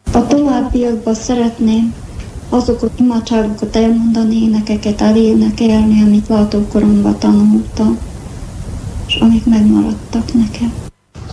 A továbbiakban szeretném azokat imádságokat elmondani, énekeket elénekelni, amit váltókoromban tanultam, és amik megmaradtak nekem.